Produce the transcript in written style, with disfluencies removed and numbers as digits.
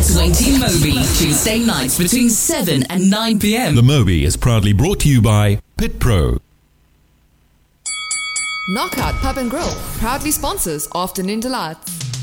Swainty Moby, Tuesday nights between 7 and 9 p.m. The Moby is proudly brought to you by Pit Pro. Knockout Pub and Grill proudly sponsors Afternoon Delights.